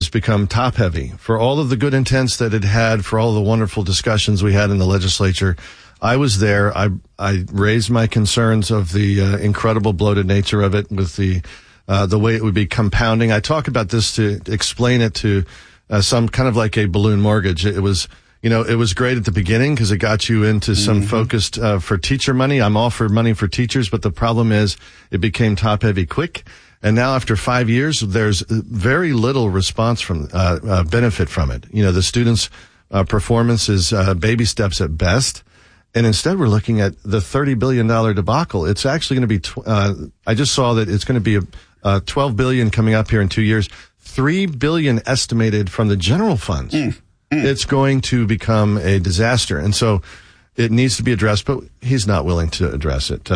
just become top heavy. For all of the good intents that it had, for all the wonderful discussions we had in the legislature, I was there. I raised my concerns of the incredible bloated nature of it with the way it would be compounding. I talk about this to explain it to some kind of like a balloon mortgage. It was great at the beginning because it got you into some focused for teacher money. I'm all for money for teachers, but the problem is it became top heavy quick. And now after 5 years, there's very little response from benefit from it. The students' performance is baby steps at best. And instead, we're looking at the $30 billion debacle. It's actually going to be, I just saw that it's going to be $12 billion coming up here in 2 years, $3 billion estimated from the general funds. It's going to become a disaster. And so it needs to be addressed, but he's not willing to address it.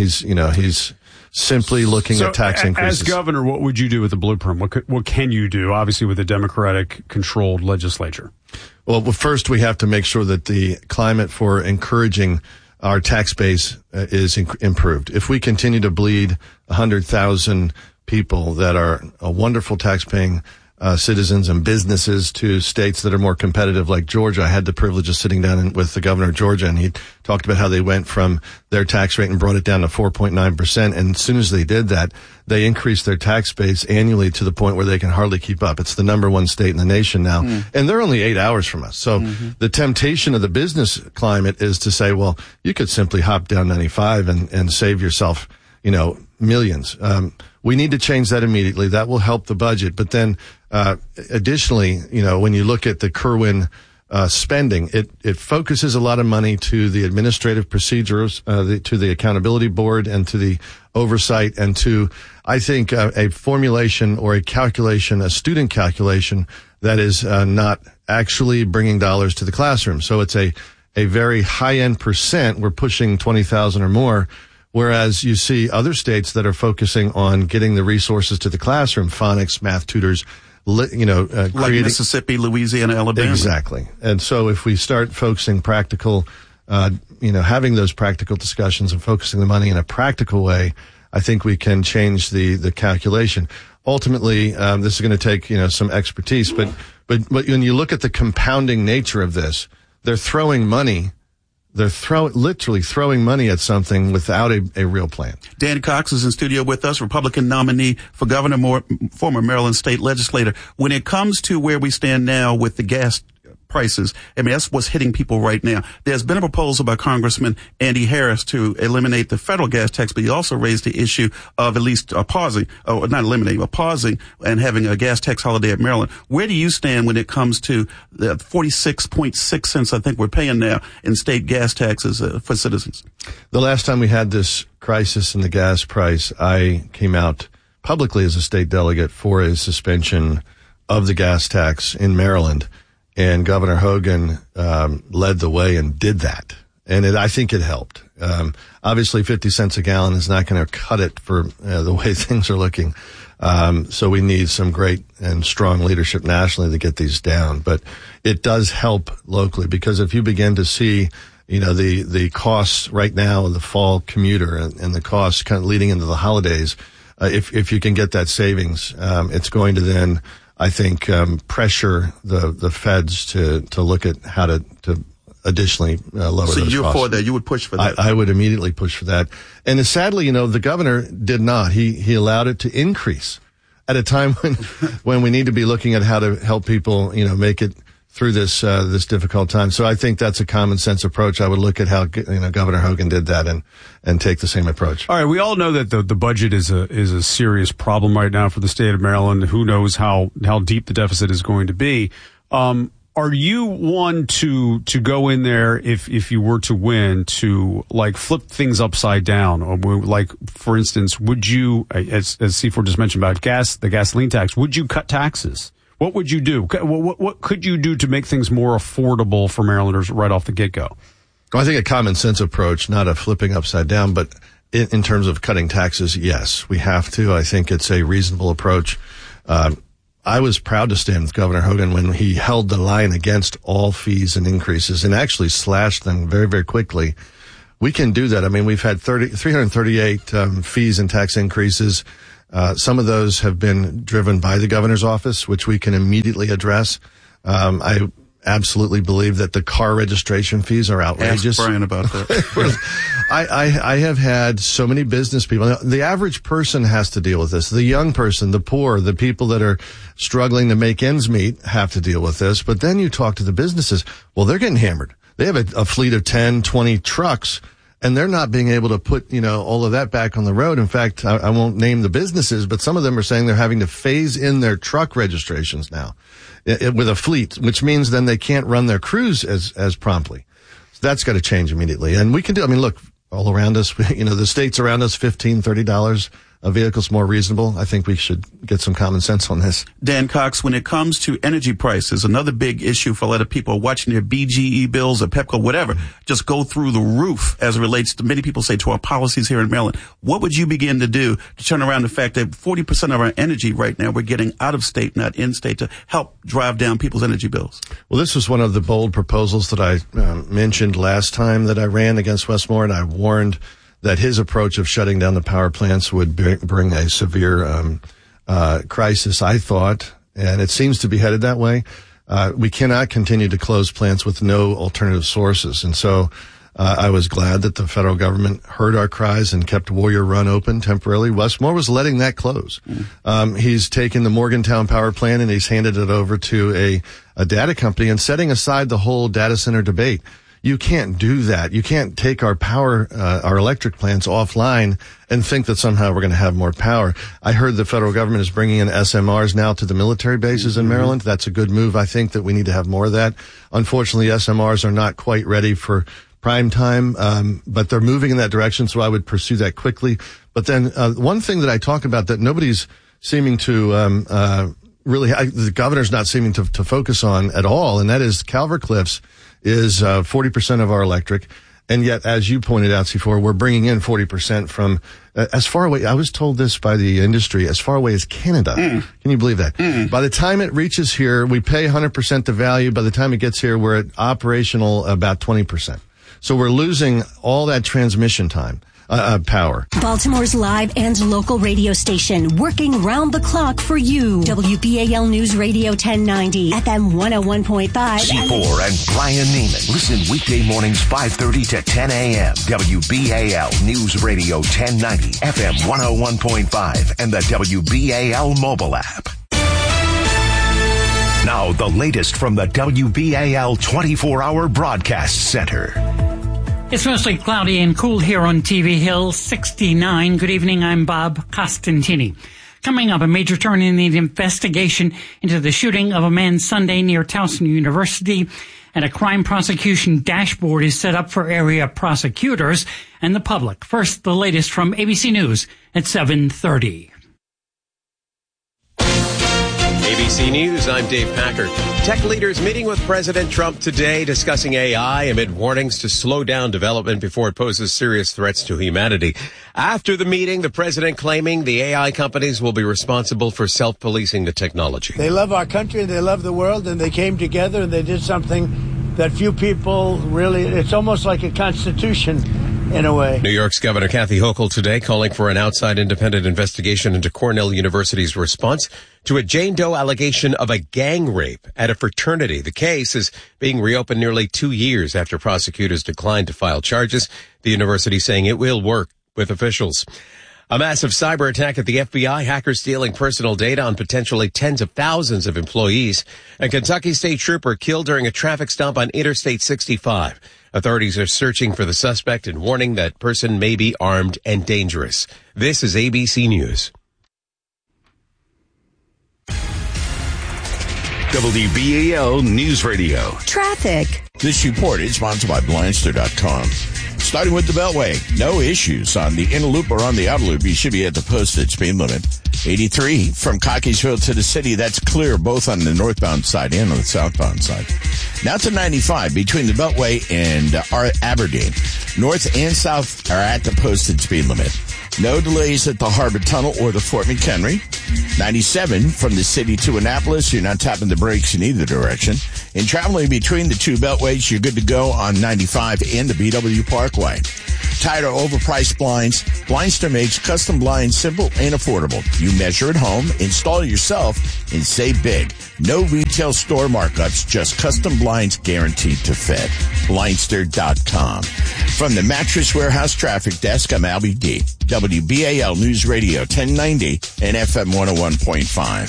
He's simply looking at tax increases. As governor, what would you do with the blueprint? What can you do, obviously, with a Democratic-controlled legislature? Well, first we have to make sure that the climate for encouraging our tax base is improved. If we continue to bleed 100,000 people that are a wonderful tax-paying citizens and businesses to states that are more competitive like Georgia. I had the privilege of sitting down with the governor of Georgia, and he talked about how they went from their tax rate and brought it down to 4.9%. And as soon as they did that, they increased their tax base annually to the point where they can hardly keep up. It's the number one state in the nation now. And they're only 8 hours from us. So the temptation of the business climate is to say, well, you could simply hop down 95 and save yourself, millions. We need to change that immediately. That will help the budget. But then, additionally, when you look at the Kerwin spending, it focuses a lot of money to the administrative procedures, to the accountability board and to the oversight and to, I think, a formulation or a calculation, a student calculation that is not actually bringing dollars to the classroom. So it's a very high-end percent. We're pushing 20,000 or more. Whereas you see other states that are focusing on getting the resources to the classroom, phonics, math tutors, like Mississippi, Louisiana, Alabama. Exactly. And so if we start focusing practical, having those practical discussions and focusing the money in a practical way, I think we can change the calculation. Ultimately, this is going to take, some expertise, but when you look at the compounding nature of this, they're throwing money. They're literally throwing money at something without a real plan. Dan Cox is in studio with us, Republican nominee for governor, former Maryland state legislator. When it comes to where we stand now with the gas prices, that's what's hitting people right now. There's been a proposal by Congressman Andy Harris to eliminate the federal gas tax, but he also raised the issue of at least pausing and having a gas tax holiday at Maryland. Where do you stand when it comes to the 46.6 cents I think we're paying now in state gas taxes for citizens? The last time we had this crisis in the gas price, I came out publicly as a state delegate for a suspension of the gas tax in Maryland. And Governor Hogan led the way and did that. And I think it helped. Obviously, 50 cents a gallon is not going to cut it for the way things are looking. So we need some great and strong leadership nationally to get these down. But it does help locally because if you begin to see, the costs right now of the fall commuter and the costs kind of leading into the holidays, if you can get that savings, it's going to then, I think, pressure the feds to look at how to additionally lower those costs. So you're for that? You would push for that? I would immediately push for that. And sadly, the governor did not. He allowed it to increase at a time when we need to be looking at how to help people, make it through this difficult time. So I think that's a common sense approach. I would look at how, Governor Hogan did that and take the same approach. All right. We all know that the budget is a serious problem right now for the state of Maryland. Who knows how deep the deficit is going to be. Are you one to go in there if you were to win to flip things upside down? Or for instance, would you, as C4 just mentioned about the gasoline tax, would you cut taxes? What would you do? What could you do to make things more affordable for Marylanders right off the get-go? Well, I think a common sense approach, not a flipping upside down, but in terms of cutting taxes, yes, we have to. I think it's a reasonable approach. I was proud to stand with Governor Hogan when he held the line against all fees and increases and actually slashed them very, very quickly. We can do that. I mean, we've had 338 fees and tax increases. Some of those have been driven by the governor's office, which we can immediately address. I absolutely believe that the car registration fees are outrageous. Ask Brian about that. I have had so many business people. The average person has to deal with this. The young person, the poor, the people that are struggling to make ends meet have to deal with this. But then you talk to the businesses. Well, they're getting hammered. They have a fleet of 10, 20 trucks, and they're not being able to put, all of that back on the road. In fact, I won't name the businesses, but some of them are saying they're having to phase in their truck registrations now with a fleet, which means then they can't run their crews as promptly. So that's got to change immediately. And we can look, all around us, the states around us, $15, $30 a vehicle's more reasonable. I think we should get some common sense on this. Dan Cox, when it comes to energy prices, another big issue for a lot of people watching their BGE bills or Pepco, whatever, just go through the roof as it relates to, many people say, to our policies here in Maryland. What would you begin to do to turn around the fact that 40% of our energy right now we're getting out of state, not in state, to help drive down people's energy bills? Well, this was one of the bold proposals that I mentioned last time that I ran against Westmore, and I warned that his approach of shutting down the power plants would bring a severe crisis, I thought, and it seems to be headed that way. We cannot continue to close plants with no alternative sources. And so I was glad that the federal government heard our cries and kept Warrior Run open temporarily. Westmore was letting that close. He's taken the Morgantown power plant and he's handed it over to a data company and setting aside the whole data center debate. You can't do that. You can't take our power, our electric plants offline and think that somehow we're going to have more power. I heard the federal government is bringing in SMRs now to the military bases in Maryland. That's a good move. I think that we need to have more of that. Unfortunately, SMRs are not quite ready for prime time, but they're moving in that direction, so I would pursue that quickly. But then one thing that I talk about that nobody's seeming to the governor's not seeming to focus on at all, and that is Calvert Cliffs is 40% of our electric. And yet, as you pointed out, C4, we're bringing in 40% from as far away. I was told this by the industry, as far away as Canada. Can you believe that? By the time it reaches here, we pay 100% the value. By the time it gets here, we're at operational about 20%. So we're losing all that transmission time. Power. Baltimore's live and local radio station, working round the clock for you. WBAL News Radio 1090, FM 101.5. C4 and Brian Neiman. Listen weekday mornings 5:30 to 10 a.m. WBAL News Radio 1090, FM 101.5, and the WBAL mobile app. Now, the latest from the WBAL 24-hour broadcast center. It's mostly cloudy and cool here on TV Hill, 69. Good evening, I'm Bob Costantini. Coming up, a major turn in the investigation into the shooting of a man Sunday near Towson University, and a crime prosecution dashboard is set up for area prosecutors and the public. First, the latest from ABC News at 7:30. ABC News, I'm Dave Packer. Tech leaders meeting with President Trump today discussing AI amid warnings to slow down development before it poses serious threats to humanity. After the meeting, the president claiming the AI companies will be responsible for self-policing the technology. They love our country and they love the world, and they came together and they did something that few people really, it's almost like a constitution in a way. New York's Governor Kathy Hochul today calling for an outside independent investigation into Cornell University's response to a Jane Doe allegation of a gang rape at a fraternity. The case is being reopened nearly 2 years after prosecutors declined to file charges. The university saying it will work with officials. A massive cyber attack at the FBI, hackers stealing personal data on potentially tens of thousands of employees. A Kentucky state trooper killed during a traffic stop on Interstate 65. Authorities are searching for the suspect and warning that person may be armed and dangerous. This is ABC News. WBAL News Radio. Traffic. This report is sponsored by Blindster.com. Starting with the Beltway, no issues on the inner loop or on the outer loop. You should be at the posted speed limit. 83 from Cockeysville to the city. That's clear both on the northbound side and on the southbound side. Now to 95 between the Beltway and Aberdeen. North and south are at the posted speed limit. No delays at the Harbor Tunnel or the Fort McHenry. 97 from the city to Annapolis. You're not tapping the brakes in either direction. And traveling between the two beltways, you're good to go on 95 and the BW Parkway. Tired of overpriced blinds? Blindster makes custom blinds simple and affordable. You measure at home, install it yourself, and save big. No retail store markups, just custom blinds guaranteed to fit. Blindster.com. From the Mattress Warehouse Traffic Desk, I'm Albie D. WBAL News Radio 1090 and FM 101.5.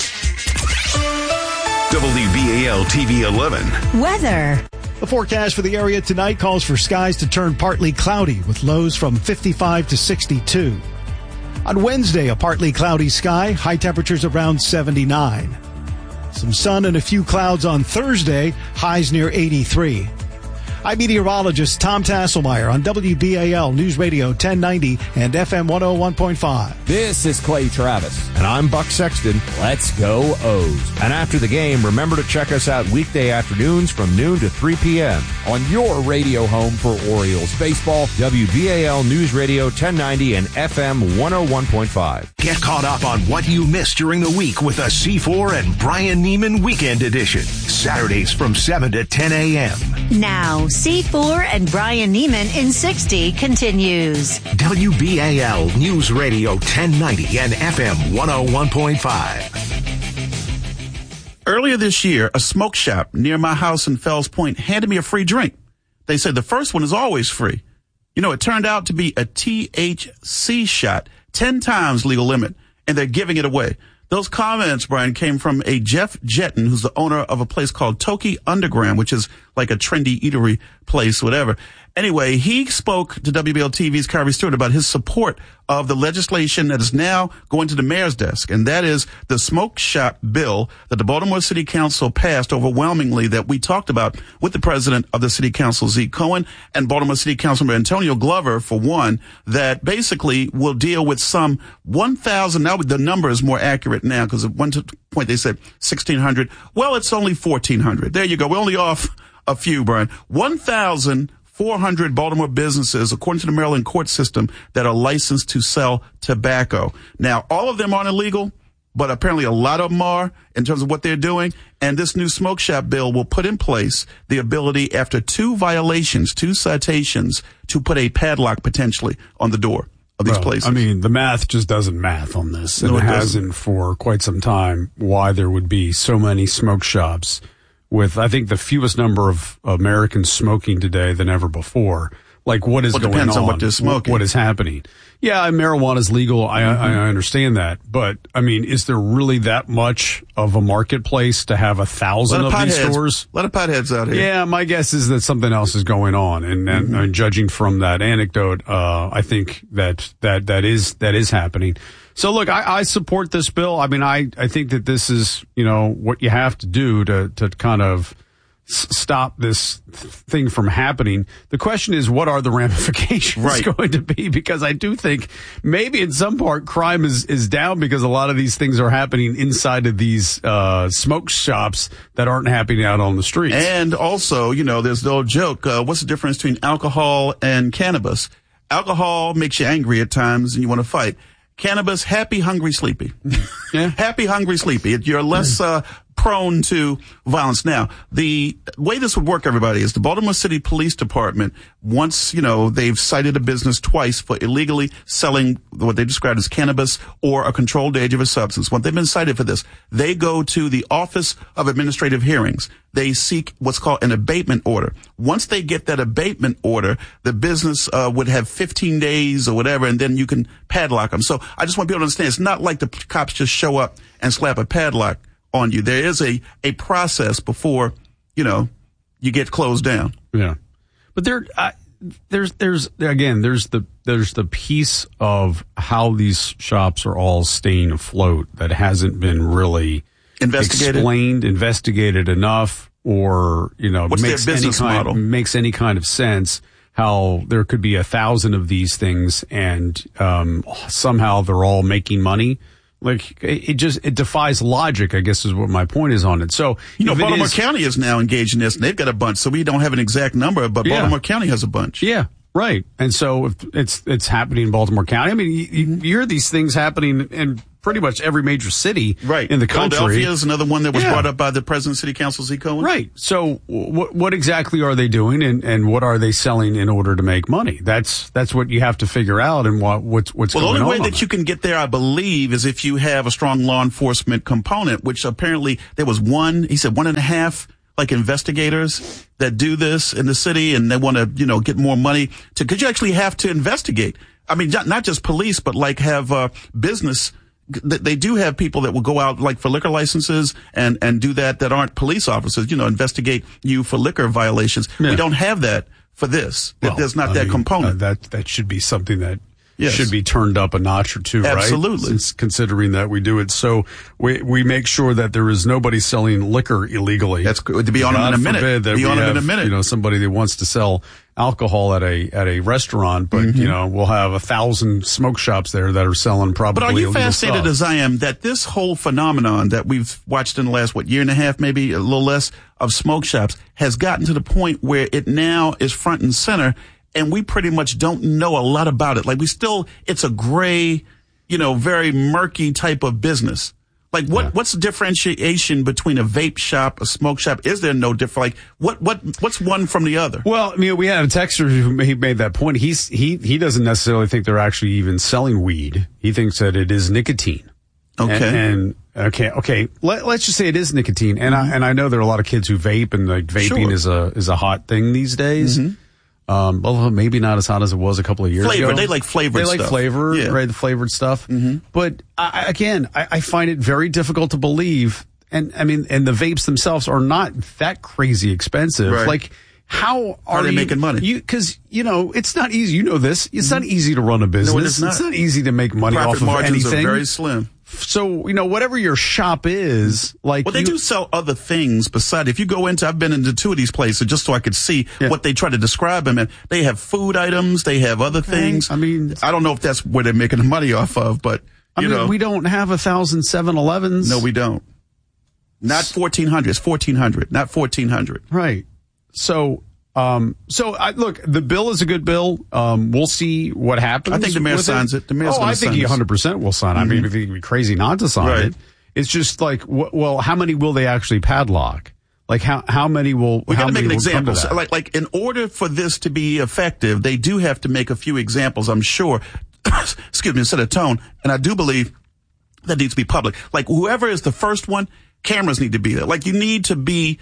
WBAL TV 11. Weather. The forecast for the area tonight calls for skies to turn partly cloudy with lows from 55 to 62. On Wednesday, a partly cloudy sky, high temperatures around 79. Some sun and a few clouds on Thursday, highs near 83. I'm meteorologist Tom Tasselmeyer on WBAL News Radio 1090 and FM 101.5. This is Clay Travis. And I'm Buck Sexton. Let's go O's. And after the game, remember to check us out weekday afternoons from noon to 3 p.m. on your radio home for Orioles baseball, WBAL News Radio 1090 and FM 101.5. Get caught up on what you missed during the week with a C4 and Brian Neiman Weekend Edition. Saturdays from 7 to 10 a.m. Now, C4 and Brian Neiman in 60 continues. WBAL News Radio 1090 and FM 101.5. Earlier this year, a smoke shop near my house in Fells Point handed me a free drink. They said the first one is always free. You know, it turned out to be a THC shot, 10 times legal limit, and they're giving it away. Those comments, Brian, came from a Jeff Jetton, who's the owner of a place called Toki Underground, which is like a trendy eatery place, whatever. Anyway, he spoke to WBL TV's Kyrie Stewart about his support of the legislation that is now going to the mayor's desk, and that is the smoke shop bill that the Baltimore City Council passed overwhelmingly that we talked about with the president of the City Council, Zeke Cohen, and Baltimore City Councilman Antonio Glover, for one, that basically will deal with some 1,000. Now the number is more accurate now because at one point they said 1,600. Well, it's only 1,400. There you go. We're only off a few, Brian. 1,400 Baltimore businesses, according to the Maryland court system, that are licensed to sell tobacco. Now, all of them aren't illegal, but apparently a lot of them are in terms of what they're doing. And this new smoke shop bill will put in place the ability, after 2 violations, 2 citations, to put a padlock potentially on the door of these places. I mean, the math just doesn't math on this. And it hasn't for quite some time why there would be so many smoke shops with, I think, the fewest number of Americans smoking today than ever before. Like, what is going on? It depends on what they're smoking. What is happening? Yeah, marijuana is legal. I understand that. But, I mean, is there really that much of a marketplace to have 1,000 of these stores? A lot of potheads out here. Yeah, my guess is that something else is going on. And judging from that anecdote, I think that is happening. So look, I support this bill. I mean, I think that this is, what you have to do to kind of stop this thing from happening. The question is, what are the ramifications going to be? Because I do think maybe in some part crime is down because a lot of these things are happening inside of these smoke shops that aren't happening out on the streets. And also, there's the old joke, what's the difference between alcohol and cannabis? Alcohol makes you angry at times and you want to fight. Cannabis, happy, hungry, sleepy. Yeah. Happy, hungry, sleepy. You're less prone to violence. Now, the way this would work, everybody, is the Baltimore City Police Department, once, they've cited a business twice for illegally selling what they described as cannabis or a controlled dosage of a substance. Once they've been cited for this, they go to the Office of Administrative Hearings. They seek what's called an abatement order. Once they get that abatement order, the business would have 15 days or whatever, and then you can padlock them. So I just want people to understand, it's not like the cops just show up and slap a padlock on you. There is a process before, you get closed down. Yeah. But there's the piece of how these shops are all staying afloat that hasn't been really investigated enough, or what's their business model? Makes any kind of sense. How there could be 1,000 of these things and somehow they're all making money. Like, it defies logic, I guess, is what my point is on it. So, Baltimore County is now engaged in this, and they've got a bunch. So we don't have an exact number, but Baltimore County has a bunch. Yeah, Right. And so if it's happening in Baltimore County. I mean, you hear these things happening in pretty much every major city in the country. Philadelphia is another one that was brought up by the President of City Council, Z. Cohen. Right. So what exactly are they doing and what are they selling in order to make money? That's what you have to figure out and what's going on. Well, the only way that you can get there, I believe, is if you have a strong law enforcement component, which apparently there was 1.5 like investigators that do this in the city, and they want to, get more money because you actually have to investigate. I mean, not just police, but like have business. They do have people that will go out like for liquor licenses and do that aren't police officers, investigate you for liquor violations. Yeah. We don't have that for this. There's not that component. That should be something that should be turned up a notch or two, right? Absolutely. Since considering that we do it. So we make sure that there is nobody selling liquor illegally. That's good. To be on them in a minute. That be on them in a minute. Somebody that wants to sell alcohol at a restaurant, but we'll have 1,000 smoke shops there that are selling probably illegal stuff. But are you fascinated as I am that this whole phenomenon that we've watched in the last, year and a half, maybe a little less, of smoke shops has gotten to the point where it now is front and center, and we pretty much don't know a lot about it. Like it's a gray, very murky type of business. Like what's the differentiation between a vape shop, a smoke shop? Is there no difference? Like what's one from the other? Well, I mean, we had a texter who made that point. He doesn't necessarily think they're actually even selling weed. He thinks that it is nicotine. Okay. Okay. Let's just say it is nicotine. And I know there are a lot of kids who vape, and like vaping is a hot thing these days. Mm-hmm. Well, maybe not as hot as it was a couple of years ago. They like flavored stuff. They like flavor, right? The flavored stuff. Mm-hmm. But I find it very difficult to believe. And I mean, and the vapes themselves are not that crazy expensive. Right. Like, how are they making money? Because, it's not easy. You know this. It's not easy to run a business. No, it is not. It's not easy to make money off of anything. Profit margins are very slim. So, whatever your shop is, like. Well, they do sell other things besides. If you go I've been into 2 of these places just so I could see what they try to describe them. And they have food items. They have other things. I mean, I don't know if that's where they're making the money off of, but, we don't have 1,000 7-Elevens. No, we don't. Not 1,400. It's 1,400, not 1,400. Right. So, look, the bill is a good bill. We'll see what happens. I think the mayor signs it. The mayor's I think he 100% will sign it. Mm-hmm. I mean, I think it'd be crazy not to sign it. It's just like, well, how many will they actually padlock? Like, how many will? We got to make an example. So, like, in order for this to be effective, they do have to make a few examples, I'm sure. Excuse me, set a tone. And I do believe that needs to be public. Like, whoever is the first one, cameras need to be there. Like, you need to be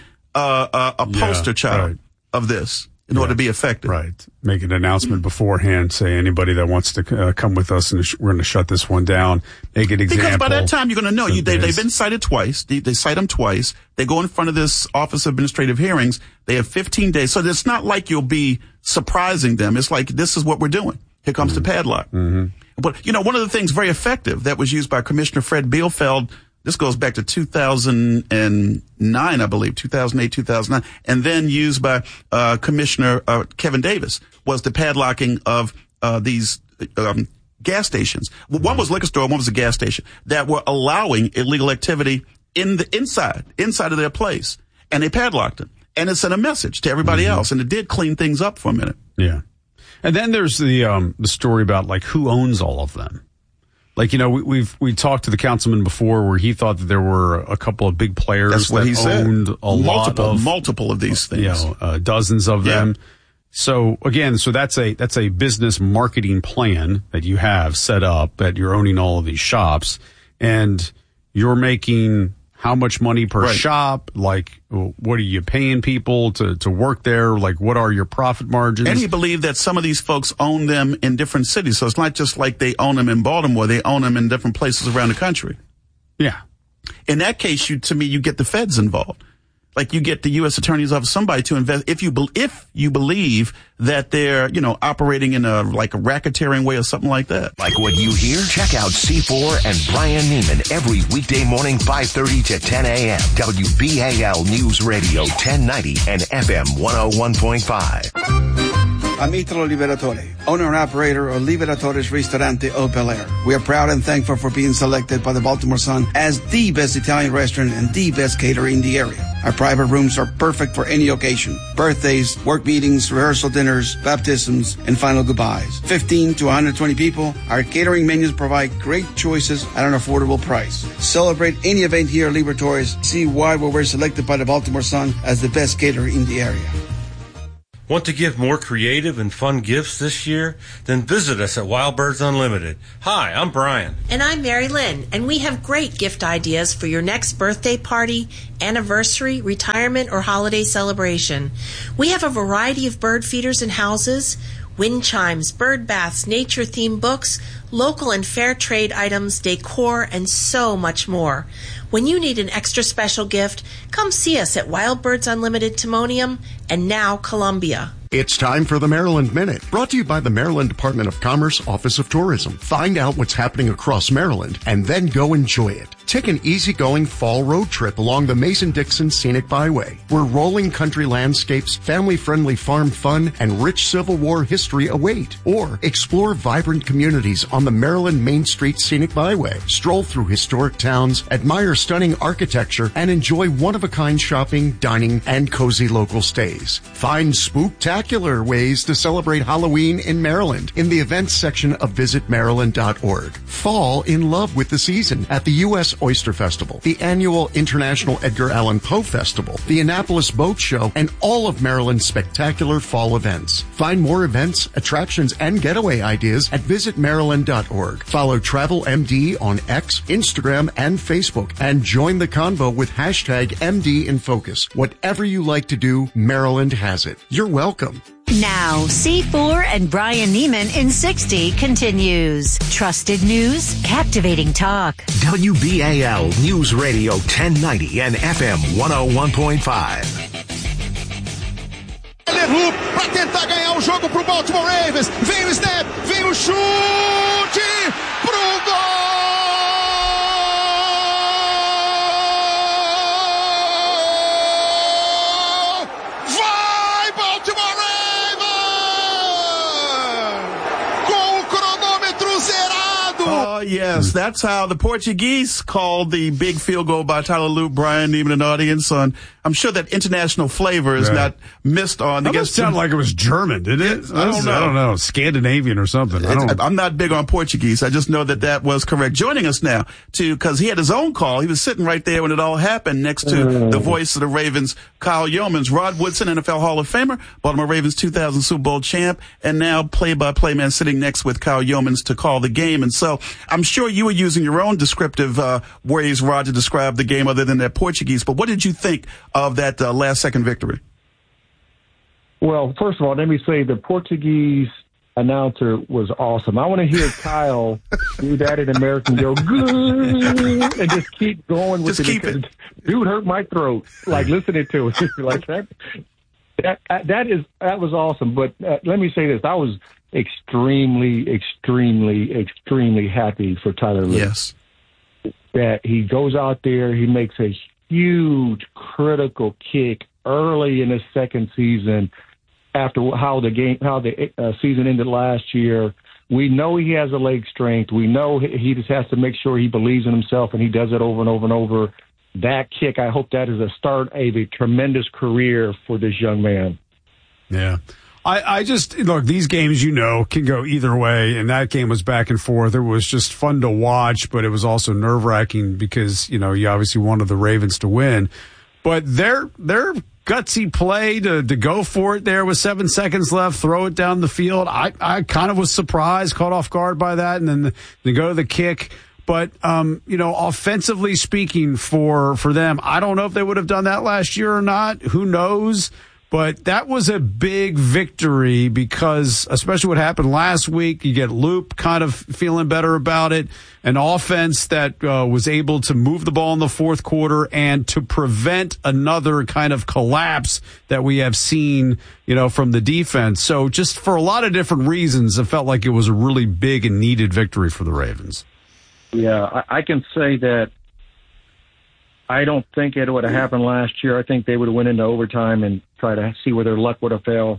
a poster child of this in order to be effective. Right. Make an announcement beforehand. Say anybody that wants to come with us, and we're going to shut this one down. Make an example. Because by that time, you're going to know. They've been cited twice. They cite them twice. They go in front of this Office of Administrative Hearings. They have 15 days. So it's not like you'll be surprising them. It's like, this is what we're doing. Here comes the padlock. Mm-hmm. But, one of the things very effective that was used by Commissioner Fred Bielfeld, this goes back to 2009, I believe, 2008, 2009, and then used by Commissioner Kevin Davis, was the padlocking of these gas stations. One was liquor store, one was a gas station, that were allowing illegal activity in the inside of their place, and they padlocked them. And it sent a message to everybody else, and it did clean things up for a minute. Yeah. And then there's the story about, like, who owns all of them. Like, we talked to the councilman before where he thought that there were a couple of big players that owned multiple of these things. Dozens of them. So again, that's a business marketing plan that you have set up, that you're owning all of these shops, and you're making how much money per shop? Like, what are you paying people to work there? Like, what are your profit margins? And he believed that some of these folks own them in different cities. So it's not just like they own them in Baltimore. They own them in different places around the country. Yeah. In that case, you get the feds involved. Like, you get the U.S. Attorney's Office, somebody to invest. If you believe that they're, operating in a racketeering way or something like that. Like what you hear? Check out C4 and Brian Neiman every weekday morning, 5:30 to 10 a.m. WBAL News Radio 1090 and FM 101.5. I'm Italo Liberatore, owner and operator of Liberatore's Ristorante Au Bel Air. We are proud and thankful for being selected by the Baltimore Sun as the best Italian restaurant and the best caterer in the area. Our private rooms are perfect for any occasion. Birthdays, work meetings, rehearsal dinners, baptisms, and final goodbyes. 15 to 120 people. Our catering menus provide great choices at an affordable price. Celebrate any event here at Liberatore's. See why we were selected by the Baltimore Sun as the best caterer in the area. Want to give more creative and fun gifts this year? Then visit us at Wild Birds Unlimited. Hi, I'm Brian. And I'm Mary Lynn, and we have great gift ideas for your next birthday party, anniversary, retirement, or holiday celebration. We have a variety of bird feeders and houses, wind chimes, bird baths, nature-themed books, local and fair trade items, decor, and so much more. When you need an extra special gift, come see us at Wild Birds Unlimited Timonium and now Columbia. It's time for the Maryland Minute, brought to you by the Maryland Department of Commerce, Office of Tourism. Find out what's happening across Maryland and then go enjoy it. Take an easygoing fall road trip along the Mason-Dixon Scenic Byway, where rolling country landscapes, family-friendly farm fun, and rich Civil War history await. Or explore vibrant communities on the Maryland Main Street Scenic Byway. Stroll through historic towns, admire stunning architecture, and enjoy one-of-a-kind shopping, dining, and cozy local stays. Find spooktacular ways to celebrate Halloween in Maryland in the events section of visitmaryland.org. Fall in love with the season at the U.S. Oyster Festival, the annual International Edgar Allan Poe Festival, the Annapolis Boat Show, and all of Maryland's spectacular fall events. Find more events, attractions, and getaway ideas at visitmaryland.org. Follow TravelMD on X, Instagram, and Facebook, and join the convo with hashtag MD in Focus. Whatever you like to do, Maryland has it. You're welcome. Now, C4 and Brian Neiman in 60 continues. Trusted news, captivating talk. WBAL News Radio 1090 and FM 101.5. Loop para tentar ganhar o jogo pro Baltimore Ravens. Vem o snap, vem o chute pro gol! Vai Baltimore Ravens! Com o cronômetro zerado. Oh, yes. That's how the Portuguese called the big field goal by Tyler Loop, Brian Neiman, an audience on. I'm sure that international flavor is not missed on. That must sound like it was German, didn't it? I don't know. Scandinavian or something. I'm not big on Portuguese. I just know that was correct. Joining us now, because he had his own call. He was sitting right there when it all happened next to the voice of the Ravens, Kyle Yeomans. Rod Woodson, NFL Hall of Famer, Baltimore Ravens 2000 Super Bowl champ, and now play-by-play man sitting next with Kyle Yeomans to call the game. And so I'm sure you were using your own descriptive ways, Rod, to describe the game other than that Portuguese. But what did you think of that last-second victory? Well, first of all, let me say the Portuguese announcer was awesome. I want to hear Kyle do that in American, go, good, and just keep going with it. Keep it. Dude hurt my throat, like listening to it. Like that was awesome. But let me say this. I was extremely happy for Tyler Loop. Yes. That he goes out there, he makes a huge critical kick early in his second season after how the season ended last year. We know he has a leg strength. We know he just has to make sure he believes in himself, and he does it over and over and over. That kick, I hope that is a start of a tremendous career for this young man. Yeah. I just, look, these games, can go either way, and that game was back and forth. It was just fun to watch, but it was also nerve-wracking because, you obviously wanted the Ravens to win. But their gutsy play to go for it there with 7 seconds left, throw it down the field, I kind of was surprised, caught off guard by that, and then they go to the kick. But, offensively speaking for them, I don't know if they would have done that last year or not. Who knows? But that was a big victory because, especially what happened last week, you get Loop kind of feeling better about it, an offense that was able to move the ball in the fourth quarter and to prevent another kind of collapse that we have seen, from the defense. So just for a lot of different reasons, it felt like it was a really big and needed victory for the Ravens. Yeah, I can say that I don't think it would have happened last year. I think they would have went into overtime and try to see where their luck would have failed.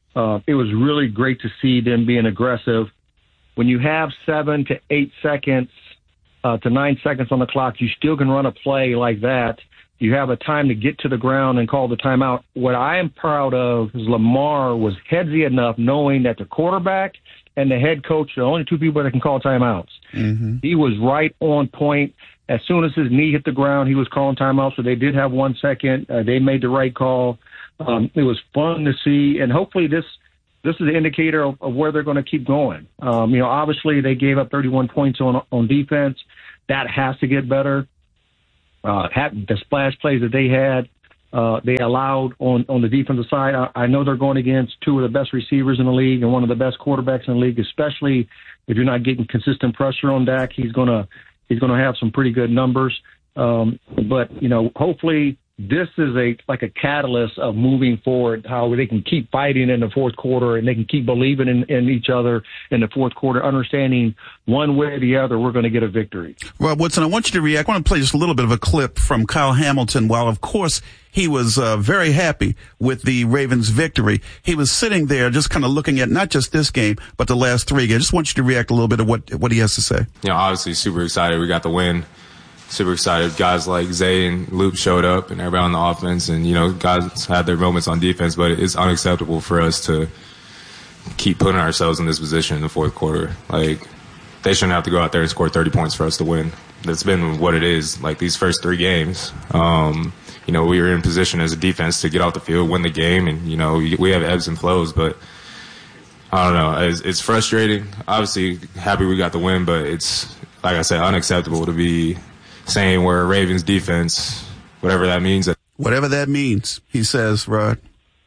It was really great to see them being aggressive. When you have 7 to 8 seconds to 9 seconds on the clock, you still can run a play like that. You have a time to get to the ground and call the timeout. What I am proud of is Lamar was headsy enough knowing that the quarterback and the head coach are the only two people that can call timeouts. Mm-hmm. He was right on point. As soon as his knee hit the ground, he was calling timeouts. So they did have 1 second. They made the right call. It was fun to see, and hopefully this is an indicator of where they're going to keep going. Obviously they gave up 31 points on defense. That has to get better. The splash plays that they allowed on the defensive side. I know they're going against two of the best receivers in the league and one of the best quarterbacks in the league, especially if you're not getting consistent pressure on Dak. He's going to have some pretty good numbers. But hopefully this is a catalyst of moving forward, how they can keep fighting in the fourth quarter and they can keep believing in each other in the fourth quarter, understanding one way or the other we're going to get a victory. Well, Woodson, I want you to react. I want to play just a little bit of a clip from Kyle Hamilton. While, of course, he was very happy with the Ravens' victory, he was sitting there just kind of looking at not just this game, but the last three games. I just want you to react a little bit of what he has to say. Obviously super excited. We got the win. Super excited. Guys like Zay and Loop showed up and everybody on the offense, and, guys had their moments on defense, but it's unacceptable for us to keep putting ourselves in this position in the fourth quarter. They shouldn't have to go out there and score 30 points for us to win. That's been what it is. These first three games, we were in position as a defense to get off the field, win the game, and, we have ebbs and flows, but I don't know. It's frustrating. Obviously happy we got the win, but it's, like I said, unacceptable to be saying we're a Ravens defense, whatever that means. Whatever that means, he says, Rod.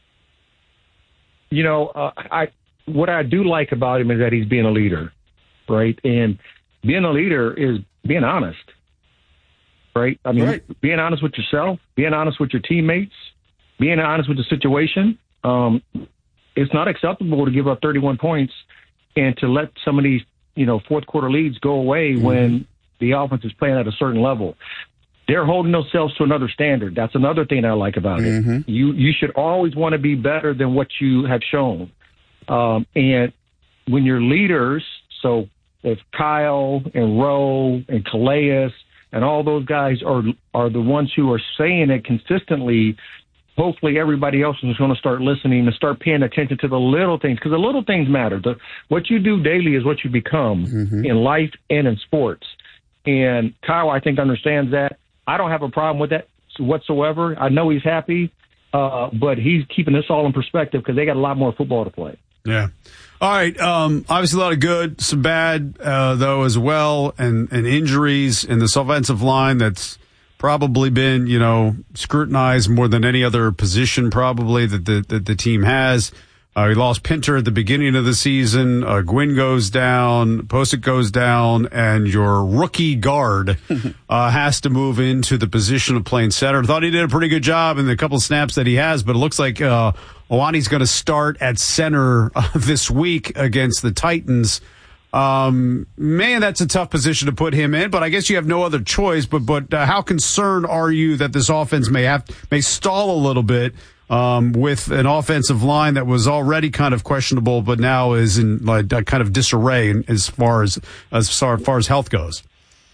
What I do like about him is that he's being a leader, right? And being a leader is being honest, right? Being honest with yourself, being honest with your teammates, being honest with the situation. It's not acceptable to give up 31 points and to let some of these, fourth quarter leads go away when the offense is playing at a certain level. They're holding themselves to another standard. That's another thing I like about it. You should always want to be better than what you have shown. And when your leaders, so if Kyle and Rowe and Calais and all those guys are the ones who are saying it consistently, hopefully everybody else is going to start listening and start paying attention to the little things, because the little things matter. What you do daily is what you become in life and in sports. And Kyle, I think, understands that. I don't have a problem with that whatsoever. I know he's happy, but he's keeping this all in perspective because they got a lot more football to play. Yeah. All right. Obviously a lot of good, some bad, though, as well, and injuries in this offensive line that's probably been, scrutinized more than any other position probably that the team has. We lost Pinter at the beginning of the season. Gwynn goes down, Posick goes down, and your rookie guard has to move into the position of playing center. Thought he did a pretty good job in the couple of snaps that he has, but it looks like Owani's going to start at center this week against the Titans. Man, that's a tough position to put him in, but I guess you have no other choice. But how concerned are you that this offense may stall a little bit with an offensive line that was already kind of questionable, but now is in kind of disarray as far as health goes?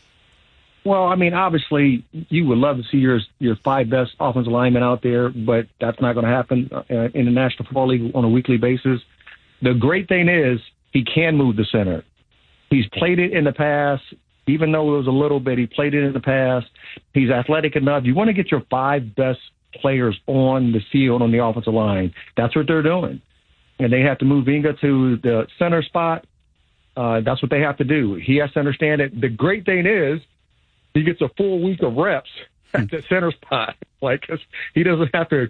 Well, obviously, you would love to see your five best offensive linemen out there, but that's not going to happen in the National Football League on a weekly basis. The great thing is he can move the center. He's played it in the past, even though it was a little bit. He played it in the past. He's athletic enough. You want to get your five best players on the field on the offensive line. That's what they're doing. And they have to move Vinga to the center spot. That's what they have to do. He has to understand it. The great thing is he gets a full week of reps at the center spot. He doesn't have to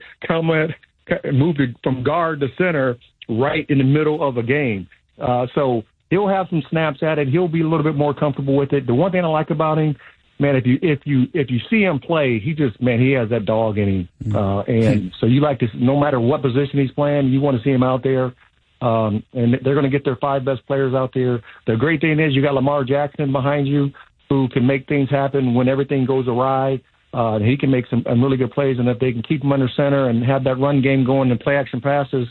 move from guard to center right in the middle of a game. So he'll have some snaps at it. He'll be a little bit more comfortable with it. The one thing I like about him, man, if you see him play, he has that dog in him. And so you like to, no matter what position he's playing, you want to see him out there. And they're going to get their five best players out there. The great thing is you got Lamar Jackson behind you who can make things happen when everything goes awry. He can make some really good plays, and if they can keep him under center and have that run game going and play action passes,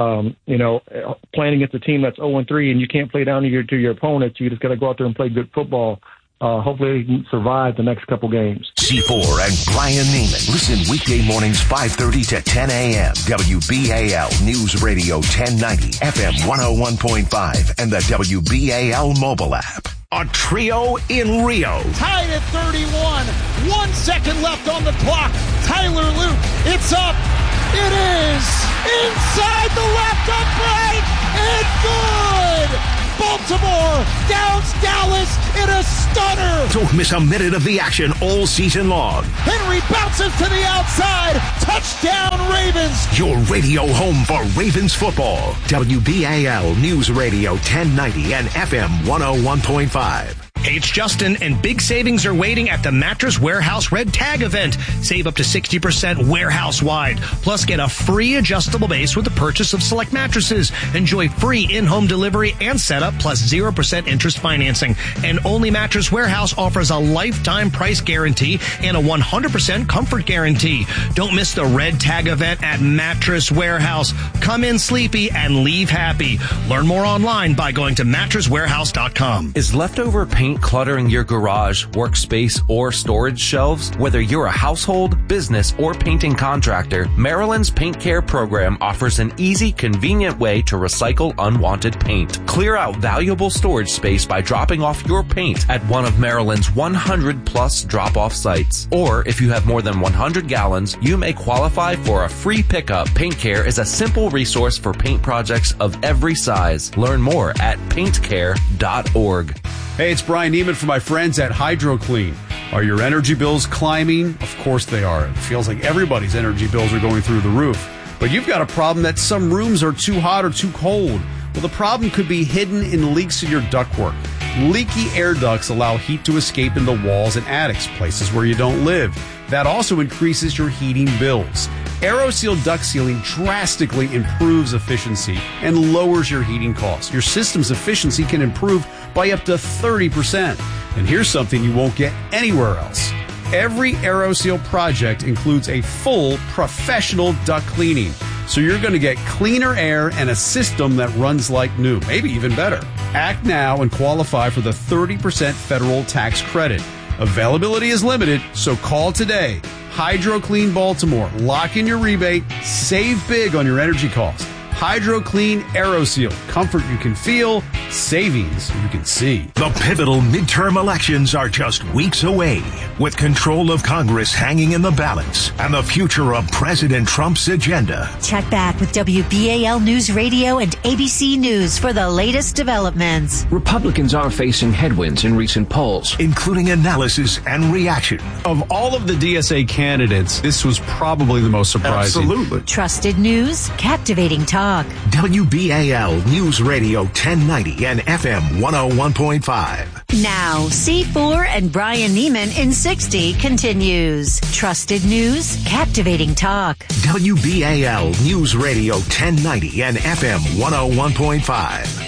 playing against a team that's 0-3 and you can't play down to your opponents, you just got to go out there and play good football. Hopefully he can survive the next couple games. C4 and Brian Neiman. Listen weekday mornings 5:30 to 10 a.m. WBAL News Radio 1090, FM 101.5, and the WBAL mobile app. A trio in Rio. Tied at 31. 1 second left on the clock. Tyler Luke. It's up. It is inside the left upright and good. Baltimore downs Dallas in a stunner. Don't miss a minute of the action all season long. Henry bounces to the outside. Touchdown Ravens. Your radio home for Ravens football. WBAL News Radio 1090 and FM 101.5. Hey, it's Justin, and big savings are waiting at the Mattress Warehouse Red Tag event. Save up to 60% warehouse-wide. Plus, get a free adjustable base with the purchase of select mattresses. Enjoy free in-home delivery and setup, plus 0% interest financing. And only Mattress Warehouse offers a lifetime price guarantee and a 100% comfort guarantee. Don't miss the Red Tag event at Mattress Warehouse. Come in sleepy and leave happy. Learn more online by going to mattresswarehouse.com. Is leftover paint cluttering your garage, workspace, or storage shelves? Whether you're a household, business, or painting contractor, Maryland's Paint Care program offers an easy, convenient way to recycle unwanted paint. Clear out valuable storage space by dropping off your paint at one of Maryland's 100-plus drop-off sites. Or if you have more than 100 gallons, you may qualify for a free pickup. Paint Care is a simple resource for paint projects of every size. Learn more at paintcare.org. Hey, it's Brian Neiman from my friends at HydroClean. Are your energy bills climbing? Of course they are. It feels like everybody's energy bills are going through the roof. But you've got a problem that some rooms are too hot or too cold. Well, the problem could be hidden in leaks in your ductwork. Leaky air ducts allow heat to escape into walls and attics, places where you don't live. That also increases your heating bills. AeroSeal duct sealing drastically improves efficiency and lowers your heating costs. Your system's efficiency can improve by up to 30%. And here's something you won't get anywhere else. Every AeroSeal project includes a full professional duct cleaning. So you're going to get cleaner air and a system that runs like new, maybe even better. Act now and qualify for the 30% federal tax credit. Availability is limited, so call today. HydroClean Baltimore. Lock in your rebate. Save big on your energy costs. HydroClean AeroSeal. Comfort you can feel. Savings you can see. The pivotal midterm elections are just weeks away, with control of Congress hanging in the balance and the future of President Trump's agenda. Check back with WBAL News Radio and ABC News for the latest developments. Republicans are facing headwinds in recent polls, including analysis and reaction. Of all of the DSA candidates, this was probably the most surprising. Absolutely. Trusted news, captivating talk. WBAL News Radio 1090 and FM 101.5. Now, C4 and Brian Neiman in 60 continues. Trusted news, captivating talk. WBAL News Radio 1090 and FM 101.5.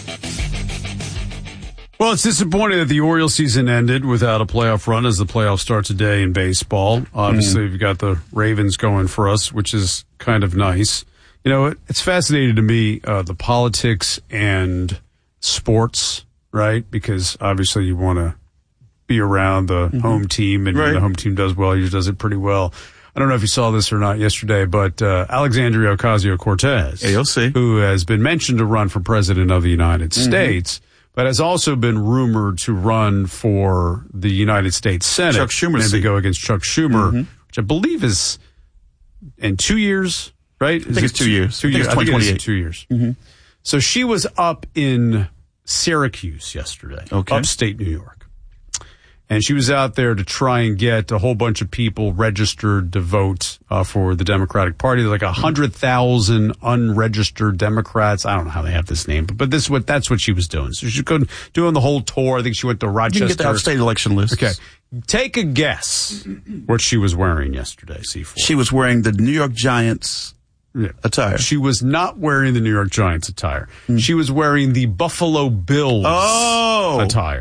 Well, it's disappointing that the Orioles season ended without a playoff run as the playoffs start today in baseball. Obviously, we've got the Ravens going for us, which is kind of nice. You know, it's fascinating to me, the politics and sports, right? Because obviously you want to be around the home team, and when the home team does well, yours does it pretty well. I don't know if you saw this or not yesterday, but Alexandria Ocasio-Cortez, AOC, who has been mentioned to run for president of the United States, but has also been rumored to run for the United States Senate. Chuck Schumer's seat. To go against Chuck Schumer, which I believe is in 2 years. Right? I think it's 2 years. 2 years. I think it's 2 years. So she was up in Syracuse yesterday, upstate New York. And she was out there to try and get a whole bunch of people registered to vote for the Democratic Party. There's like 100,000 unregistered Democrats. I don't know how they have this name, but that's what she was doing. So she's doing the whole tour. I think she went to Rochester. You can get the out-of-state election list. Okay. Take a guess what she was wearing yesterday, C4. She was wearing the New York Giants attire. She was not wearing the New York Giants attire. She was wearing the Buffalo Bills attire.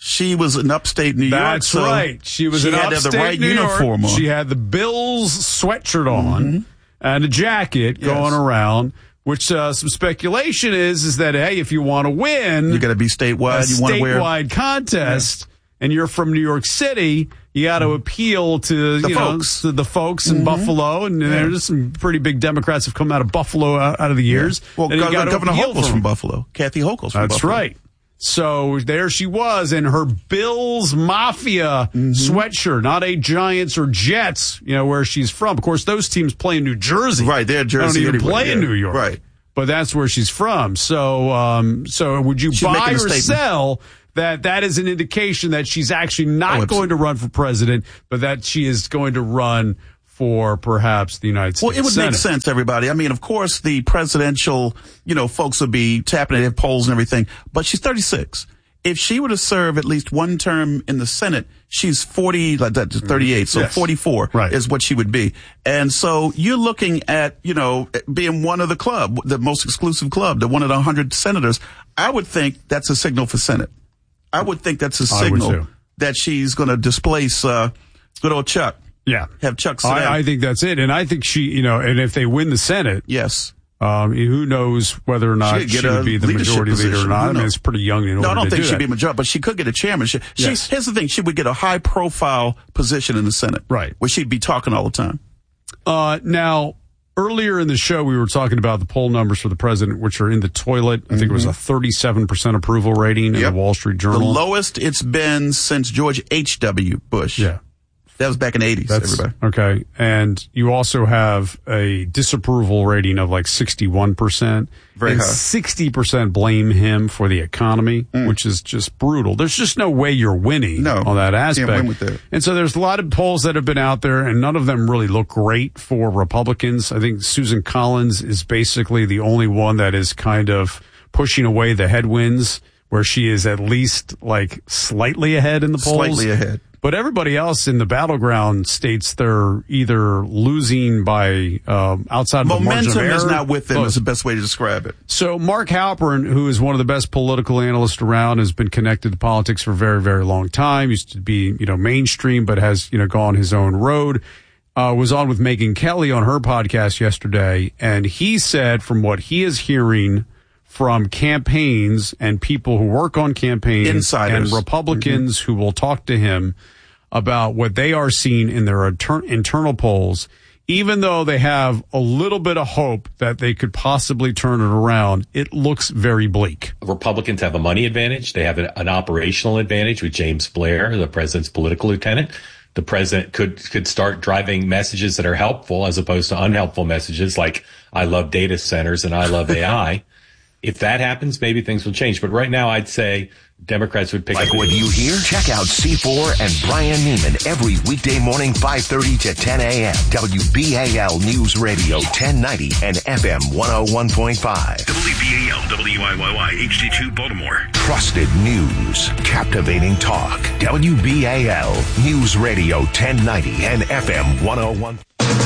She was in upstate New York. That's right. She was in upstate the right New uniform York. on. She had the Bills sweatshirt on and a jacket going around. Which some speculation is that, hey, if you want to win, you got to be statewide. You want to wear statewide contest, and you're from New York City, you got to appeal to the folks in Buffalo, and there's some pretty big Democrats have come out of Buffalo out of the years. Well, Governor Hochul's from Buffalo. Kathy Hochul's from Buffalo. That's right. So there she was in her Bills Mafia sweatshirt, not a Giants or Jets, where she's from. Of course, those teams play in New Jersey. Right, they're Jersey. They don't even play in New York. Right. But that's where she's from. So would you buy or sell that is an indication that she's actually not going to run for president, but that she is going to run for perhaps the United States Well, it would Senate. make sense, everybody. I mean, of course, the presidential, folks would be tapping at polls and everything, but she's 36. If she were to serve at least one term in the Senate, she's 40, like that, 38. So 44 is what she would be. And so you're looking at, being one of the club, the most exclusive club, the one of the 100 senators. I would think that's a signal for Senate. I would think that's a signal that she's going to displace good old Chuck. Yeah. Have Chuck sit down. I think that's it. And I think she, and if they win the Senate. Yes. Who knows whether or not she would be the majority leader or not. I mean, it's pretty young in order to do that. No, I don't think she'd be majority, but she could get a chairmanship. Here's the thing. She would get a high profile position in the Senate. Right. Where she'd be talking all the time. Now, earlier in the show, we were talking about the poll numbers for the president, which are in the toilet. I think it was a 37% approval rating in the Wall Street Journal. The lowest it's been since George H.W. Bush. Yeah. That was back in the 80s, everybody. Okay. And you also have a disapproval rating of like 61%. Very high. 60% blame him for the economy, which is just brutal. There's just no way you're winning on that aspect. Can't win with that. And so there's a lot of polls that have been out there, and none of them really look great for Republicans. I think Susan Collins is basically the only one that is kind of pushing away the headwinds, where she is at least like slightly ahead in the polls. Slightly ahead. But everybody else in the battleground states they're either losing by outside of the margin of error. Momentum is not with them is the best way to describe it. So Mark Halperin, who is one of the best political analysts around, has been connected to politics for a very, very long time. Used to be, mainstream, but has, gone his own road. Was on with Megyn Kelly on her podcast yesterday. And he said from what he is hearing from campaigns and people who work on campaigns Insiders. and Republicans who will talk to him about what they are seeing in their internal polls, even though they have a little bit of hope that they could possibly turn it around, it looks very bleak. Republicans have a money advantage. They have an operational advantage with James Blair, the president's political lieutenant. The president could start driving messages that are helpful as opposed to unhelpful messages like, I love data centers and I love AI. If that happens, maybe things will change. But right now, I'd say Democrats would pick up. Like what you hear? Check out C4 and Brian Neiman every weekday morning, 5:30 to 10 a.m. WBAL News Radio 1090 and FM 101.5. WBAL, WIYY, HD2 Baltimore. Trusted news. Captivating talk. WBAL News Radio 1090 and FM 101.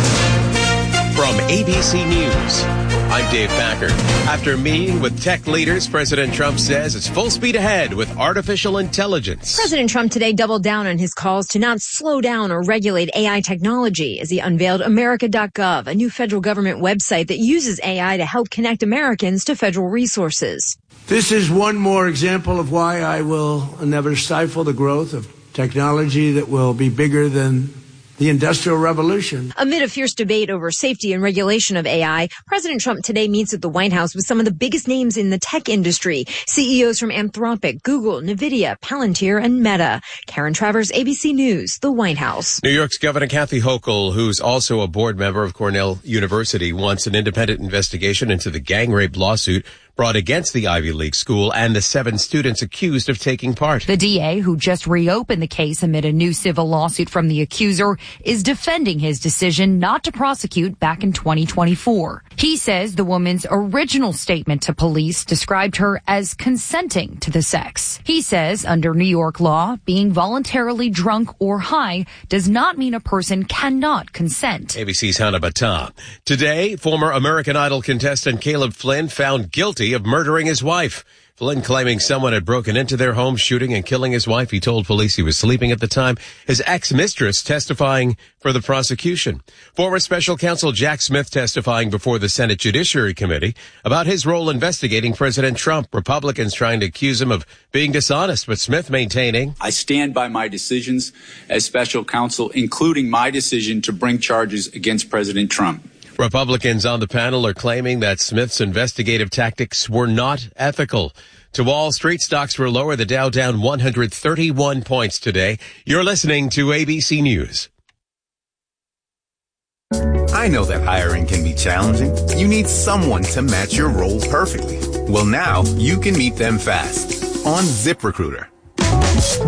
From ABC News, I'm Dave Packard. After meeting with tech leaders, President Trump says it's full speed ahead with artificial intelligence. President Trump today doubled down on his calls to not slow down or regulate AI technology as he unveiled America.gov, a new federal government website that uses AI to help connect Americans to federal resources. This is one more example of why I will never stifle the growth of technology that will be bigger than the Industrial Revolution. Amid a fierce debate over safety and regulation of AI, President Trump today meets at the White House with some of the biggest names in the tech industry. CEOs from Anthropic, Google, NVIDIA, Palantir, and Meta. Karen Travers, ABC News, the White House. New York's Governor Kathy Hochul, who's also a board member of Cornell University, wants an independent investigation into the gang rape lawsuit brought against the Ivy League school and the 7 students accused of taking part. The DA, who just reopened the case amid a new civil lawsuit from the accuser, is defending his decision not to prosecute back in 2024. He says the woman's original statement to police described her as consenting to the sex. He says under New York law, being voluntarily drunk or high does not mean a person cannot consent. ABC's Hannah Battah. Today, former American Idol contestant Caleb Flynn found guilty of murdering his wife. Flynn claiming someone had broken into their home, shooting and killing his wife. He told police he was sleeping at the time. His ex-mistress testifying for the prosecution. Former special counsel Jack Smith testifying before the Senate Judiciary Committee about his role investigating President Trump. Republicans trying to accuse him of being dishonest, but Smith maintaining, I stand by my decisions as special counsel, including my decision to bring charges against President Trump. Republicans on the panel are claiming that Smith's investigative tactics were not ethical. To Wall Street, stocks were lower. The Dow down 131 points today. You're listening to ABC News. I know that hiring can be challenging. You need someone to match your role perfectly. Well, now you can meet them fast on ZipRecruiter.